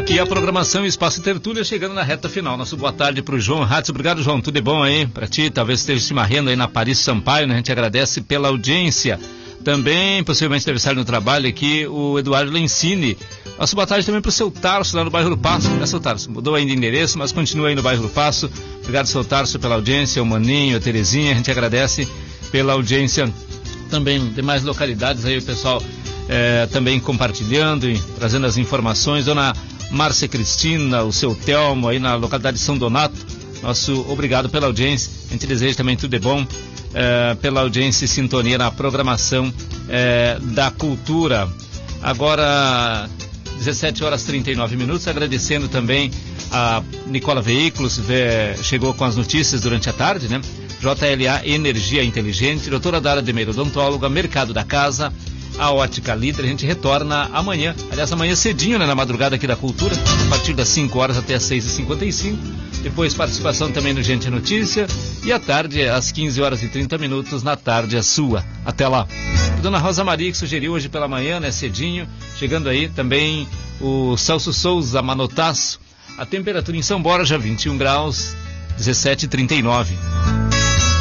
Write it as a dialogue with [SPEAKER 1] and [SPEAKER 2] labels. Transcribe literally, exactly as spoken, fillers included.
[SPEAKER 1] Aqui a programação Espaço Tertúlia chegando na reta final. Nosso boa tarde para o João Ratz. Obrigado, João. Tudo é bom aí para ti? Talvez esteja se marrendo aí na Paris Sampaio, né? A gente agradece pela audiência. Também, possivelmente, aniversário no trabalho aqui, o Eduardo Lencini. Nosso boa tarde também para o seu Tarso, lá no bairro do Passo. É, seu Tarso, mudou ainda de endereço, mas continua aí no bairro do Passo. Obrigado, seu Tarso, pela audiência, o Maninho, a Terezinha. A gente agradece pela audiência. Também demais localidades aí, o pessoal é, também compartilhando e trazendo as informações. Dona Márcia Cristina, o seu Telmo aí na localidade de São Donato, nosso obrigado pela audiência. A gente deseja também tudo de bom é, pela audiência e sintonia na programação é, da cultura. Agora, dezessete horas e trinta e nove minutos, agradecendo também a Nicola Veículos, vê, chegou com as notícias durante a tarde, né? J L A Energia Inteligente, doutora Dara Demeiro, odontóloga, Mercado da Casa, a Ótica Líder. A gente retorna amanhã, aliás, amanhã cedinho, né, na madrugada aqui da Cultura, a partir das cinco horas até as seis e cinquenta e cinco. Depois participação também no Gente Notícia. E à tarde, às quinze horas e trinta minutos, na tarde a sua. Até lá. A Dona Rosa Maria, que sugeriu hoje pela manhã, né, cedinho. Chegando aí também o Celso Souza, Manotaço. A temperatura em São Borja, vinte e um graus, dezessete e trinta e nove.